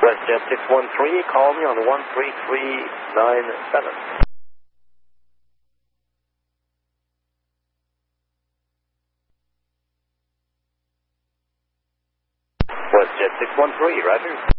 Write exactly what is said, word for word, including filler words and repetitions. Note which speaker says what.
Speaker 1: WestJet six one three, call me on the one three three nine seven. WestJet six one three, roger.